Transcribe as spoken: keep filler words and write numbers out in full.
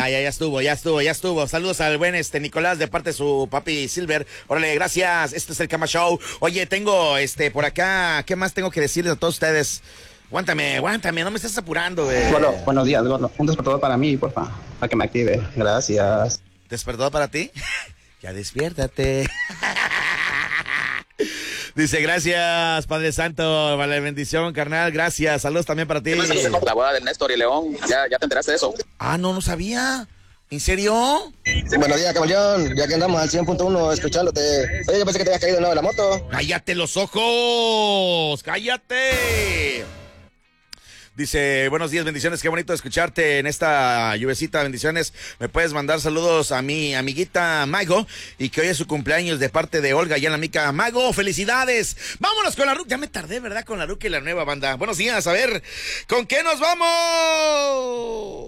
ya, ya estuvo, ya estuvo, ya estuvo. Saludos al buen este Nicolás de parte de su papi Silver. Órale, gracias. Este es el Cama Show. Oye, tengo este por acá, ¿qué más tengo que decirles a todos ustedes? Aguántame, aguántame, no me estás apurando, güey. Gordo, buenos días, Gordo. Un despertador para mí, porfa, para que me active. Gracias. ¿Despertador para ti? Ya despiértate. Dice, gracias, Padre Santo, vale, bendición, carnal, gracias. Saludos también para ti. La boda de Néstor y León, ¿ya, ya te enteraste de eso? Ah, no, no sabía. ¿En serio? Buenos días, camaleón. Ya que andamos al cien punto uno escuchándote. Oye, yo pensé que te habías caído de nuevo de la moto. ¡Cállate los ojos! ¡Cállate! Dice, buenos días, bendiciones, qué bonito escucharte en esta lluvecita, bendiciones. Me puedes mandar saludos a mi amiguita Mago y que hoy es su cumpleaños de parte de Olga y a la mica. Mago, felicidades. Vámonos con la ruca. Ya me tardé, ¿verdad? Con la ruca y la nueva banda. Buenos días, a ver, ¿con qué nos vamos?